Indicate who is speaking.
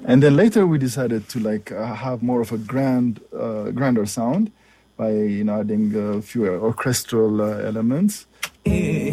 Speaker 1: And then later we decided to have more of a grander sound by adding a few orchestral elements.